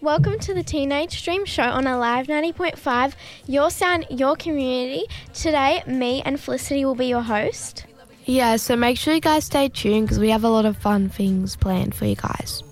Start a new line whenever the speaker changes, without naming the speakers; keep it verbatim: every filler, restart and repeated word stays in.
Welcome to the Teenage Dream Show on Alive ninety point five, your sound, your community. Today, me and Felicity will be your host.
Yeah, so make sure you guys stay tuned because we have a lot of fun things planned for you guys.